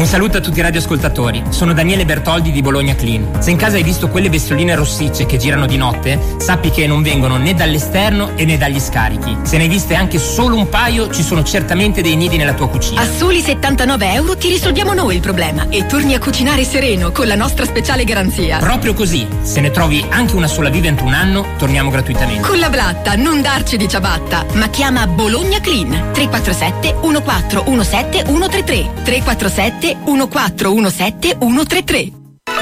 Un saluto a tutti i radioascoltatori, sono Daniele Bertoldi di Bologna Clean. Se in casa hai visto quelle bestioline rossicce che girano di notte, sappi che non vengono né dall'esterno e né dagli scarichi. Se ne hai viste anche solo un paio, ci sono certamente dei nidi nella tua cucina. A soli €79 ti risolviamo noi il problema e torni a cucinare sereno con la nostra speciale garanzia. Proprio così, se ne trovi anche una sola viva entro un anno, torniamo gratuitamente. Con la Blatta non darci di ciabatta, ma chiama Bologna Clean 347 1417 133 347 1417 133.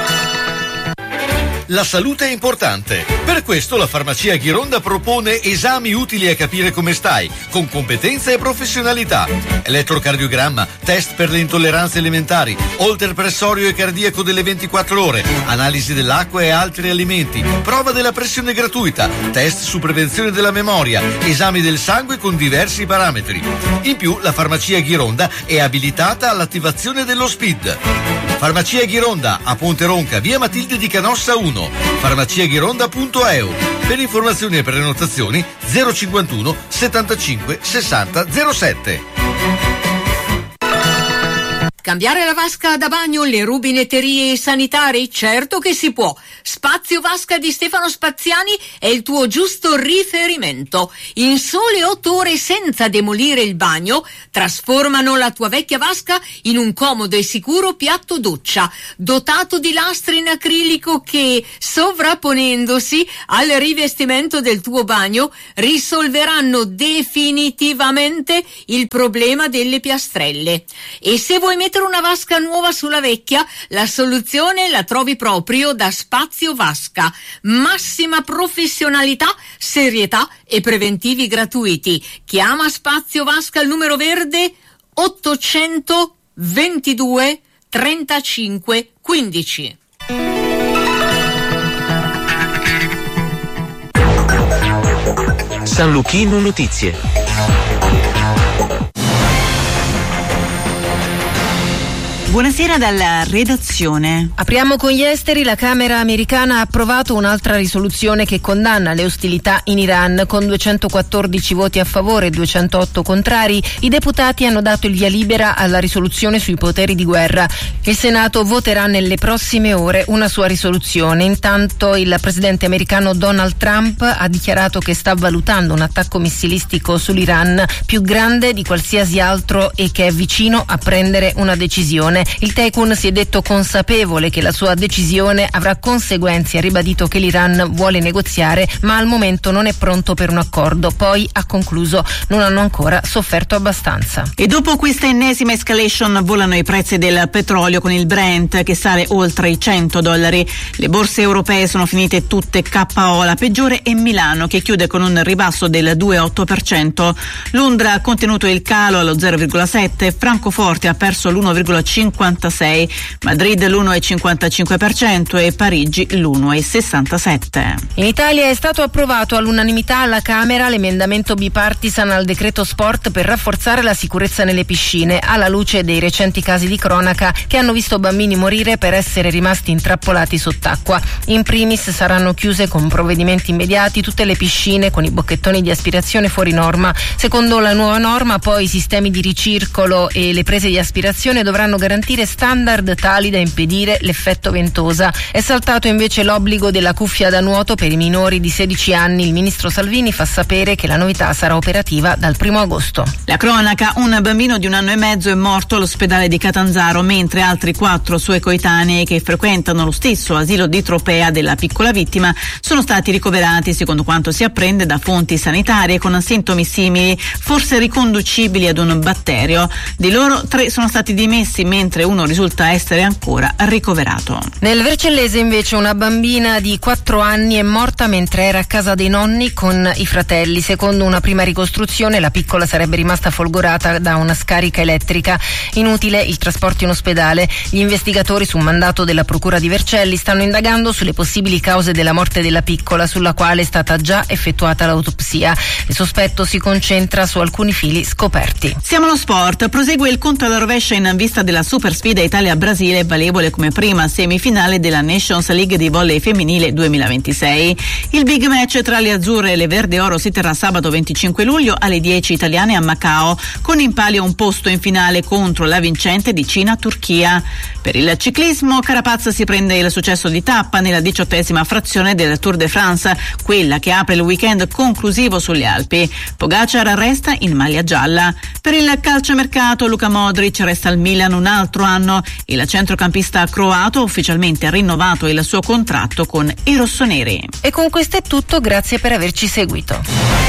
La salute è importante. Per questo la farmacia Ghironda propone esami utili a capire come stai, con competenza e professionalità. Elettrocardiogramma, test per le intolleranze alimentari, holter pressorio e cardiaco delle 24 ore, analisi dell'acqua e altri alimenti, prova della pressione gratuita, test su prevenzione della memoria, esami del sangue con diversi parametri. In più, la farmacia Ghironda è abilitata all'attivazione dello SPID. Farmacia Ghironda a Ponte Ronca, via Matilde di Canossa 1, farmaciaghironda.eu. Per informazioni e prenotazioni 051 75 60 07. Cambiare la vasca da bagno, le rubinetterie e i sanitari? Certo che si può. Spazio Vasca di Stefano Spaziani è il tuo giusto riferimento. In sole 8 ore senza demolire il bagno, trasformano la tua vecchia vasca in un comodo e sicuro piatto doccia, dotato di lastre in acrilico che, sovrapponendosi al rivestimento del tuo bagno, risolveranno definitivamente il problema delle piastrelle. E se vuoi mettere una vasca nuova sulla vecchia, la soluzione la trovi proprio da Spazio Vasca. Massima professionalità, serietà e preventivi gratuiti. Chiama Spazio Vasca al numero verde 800 22 35 15. San Luchino Notizie. Buonasera dalla redazione. Apriamo con gli esteri. La Camera americana ha approvato un'altra risoluzione che condanna le ostilità in Iran con 214 voti a favore e 208 contrari. I deputati hanno dato il via libera alla risoluzione sui poteri di guerra. Il Senato voterà nelle prossime ore una sua risoluzione. Intanto il presidente americano Donald Trump ha dichiarato che sta valutando un attacco missilistico sull'Iran più grande di qualsiasi altro e che è vicino a prendere una decisione. Il Tycoon si è detto consapevole che la sua decisione avrà conseguenze, ha ribadito che l'Iran vuole negoziare ma al momento non è pronto per un accordo. Poi ha concluso: non hanno ancora sofferto abbastanza. E dopo questa ennesima escalation volano i prezzi del petrolio con il Brent che sale oltre i $100. Le borse europee sono finite tutte KO, la peggiore è Milano che chiude con un ribasso del 2,8%. Londra ha contenuto il calo allo 0,7%, Francoforte ha perso l'1,56%, Madrid l'1,55% e Parigi l'1,67%. In Italia è stato approvato all'unanimità alla Camera l'emendamento bipartisan al decreto sport per rafforzare la sicurezza nelle piscine, alla luce dei recenti casi di cronaca che hanno visto bambini morire per essere rimasti intrappolati sott'acqua. In primis saranno chiuse con provvedimenti immediati tutte le piscine con i bocchettoni di aspirazione fuori norma. Secondo la nuova norma poi i sistemi di ricircolo e le prese di aspirazione dovranno garantire standard tali da impedire l'effetto ventosa. È saltato invece l'obbligo della cuffia da nuoto per i minori di 16 anni. Il ministro Salvini fa sapere che la novità sarà operativa dal 1 agosto. La cronaca: un bambino di 1 anno e mezzo è morto all'ospedale di Catanzaro, mentre altri 4 suoi coetanei che frequentano lo stesso asilo di Tropea della piccola vittima sono stati ricoverati, secondo quanto si apprende da fonti sanitarie, con sintomi simili, forse riconducibili ad un batterio. Di loro 3 sono stati dimessi, mentre uno risulta essere ancora ricoverato. Nel Vercellese invece una bambina di 4 anni è morta mentre era a casa dei nonni con i fratelli. Secondo una prima ricostruzione la piccola sarebbe rimasta folgorata da una scarica elettrica. Inutile il trasporto in ospedale. Gli investigatori, su mandato della procura di Vercelli, stanno indagando sulle possibili cause della morte della piccola, sulla quale è stata già effettuata l'autopsia. Il sospetto si concentra su alcuni fili scoperti. Siamo allo sport. Prosegue il conto alla rovescia in vista della Super super sfida Italia-Brasile, valevole come prima semifinale della Nations League di volley femminile 2026. Il big match tra le azzurre e le verde oro si terrà sabato 25 luglio alle 10 italiane a Macao, con in palio un posto in finale contro la vincente di Cina-Turchia. Per il ciclismo, Carapaz si prende il successo di tappa nella 18ª frazione del Tour de France, quella che apre il weekend conclusivo sulle Alpi. Pogacar resta in maglia gialla. Per il calciomercato, Luka Modric resta al Milan un altro anno. Il centrocampista croato ha ufficialmente rinnovato il suo contratto con i rossoneri. E con questo è tutto, grazie per averci seguito.